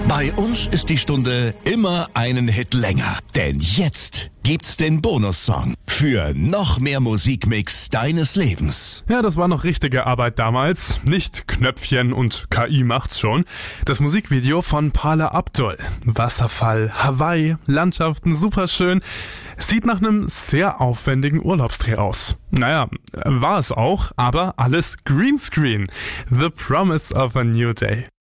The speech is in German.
Bei uns ist die Stunde immer einen Hit länger. Denn jetzt gibt's den Bonussong für noch mehr Musikmix deines Lebens. Ja, das war noch richtige Arbeit damals. Nicht Knöpfchen und KI macht's schon. Das Musikvideo von Paula Abdul. Wasserfall, Hawaii, Landschaften superschön. Sieht nach einem sehr aufwendigen Urlaubsdreh aus. Naja, war es auch, aber alles Greenscreen. The Promise of a New Day.